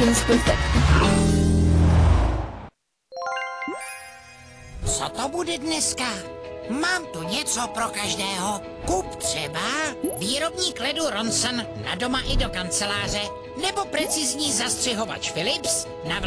Experience Perfect. Co to bude dneska? Mám tu něco pro každého. Kup třeba výrobník ledu Ronson na doma i do kanceláře, nebo precizní zastřihovač Philips na